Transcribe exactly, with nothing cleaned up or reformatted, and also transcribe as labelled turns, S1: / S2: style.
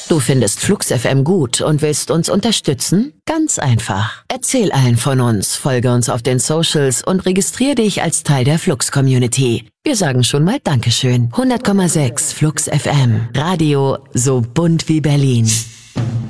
S1: Du findest Flux F M gut und willst uns unterstützen? Ganz einfach. Erzähl allen von uns, folge uns auf den Socials und registrier dich als Teil der Flux-Community. Wir sagen schon mal Dankeschön. hundert Komma sechs Flux F M. Radio so bunt wie Berlin.